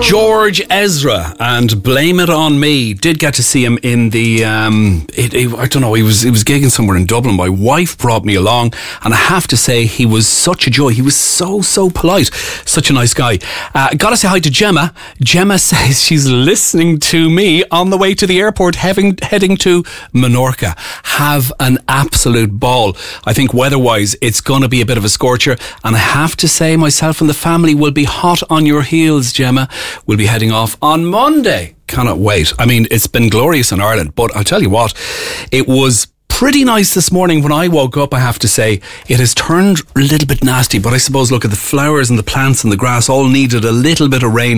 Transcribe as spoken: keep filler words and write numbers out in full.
George Ezra and Blame It On Me. Did get to see him in the um, it, it, I don't know, he was he was gigging somewhere in Dublin. My wife brought me along, and I have to say he was such a joy. He was so so polite, such a nice guy. uh, Gotta say hi to Gemma. Gemma says she's listening to me on the way to the airport, heading, heading to Menorca. Have an absolute ball. I think weather-wise it's going to be a bit of a scorcher, and I have to say myself and the family will be hot on your heels, Gemma. We'll be heading off on Monday. Cannot wait. I mean, it's been glorious in Ireland, but I'll tell you what, it was pretty nice this morning when I woke up. I have to say it has turned a little bit nasty, but I suppose, look at the flowers and the plants and the grass all needed a little bit of rain.